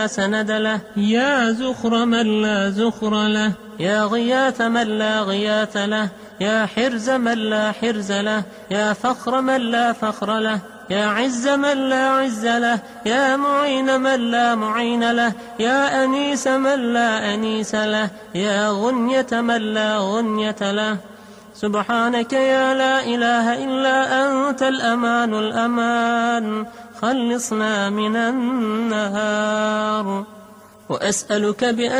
سند له، يا زخر من لا زخر له، يا غياث من لا غياث له، يا حرز من لا حرز له، يا فخر من لا فخر له، يا عز من لا عز له، يا معين من لا معين له، يا أنيس من لا أنيس له، يا غنية من لا غنية له. سبحانك يا لا إله إلا أنت الأمان الأمان، خلصنا من النار. وأسألك بأن